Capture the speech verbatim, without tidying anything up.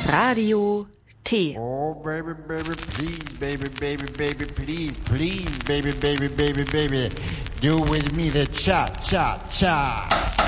Radio T. Oh, baby, baby, please, baby, baby, baby, please, please, baby, baby, baby, baby, do with me the cha-cha-cha.